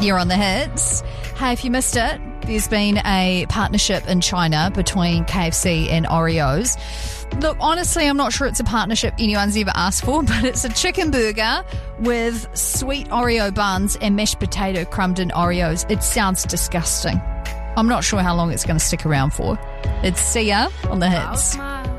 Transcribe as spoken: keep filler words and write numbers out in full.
You're on the hits. Hey, if you missed it, there's been a partnership in China between K F C and Oreos. Look, honestly, I'm not sure it's a partnership anyone's ever asked for, but it's a chicken burger with sweet Oreo buns and mashed potato crumbed in Oreos. It sounds disgusting. I'm not sure how long it's going to stick around for. It's Sia on the hits.